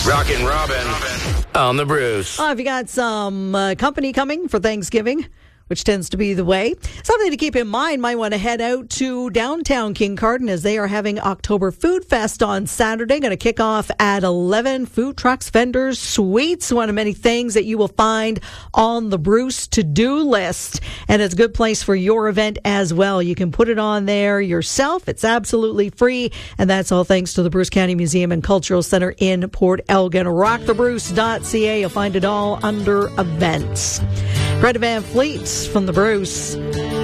Rockin' Robin on the Bruce. If you got some company coming for Thanksgiving, which tends to be the way, something to keep in mind, might want to head out to downtown Kincardine as they are having October Food Fest on Saturday. Going to kick off at 11. Food trucks, vendors, sweets, one of many things that you will find on the Bruce to-do list. And it's a good place for your event as well. You can put it on there yourself. It's absolutely free. And that's all thanks to the Bruce County Museum and Cultural Center in Port Elgin. RockTheBruce.ca. You'll find it all under events. Greta Van Fleet from the Bruce.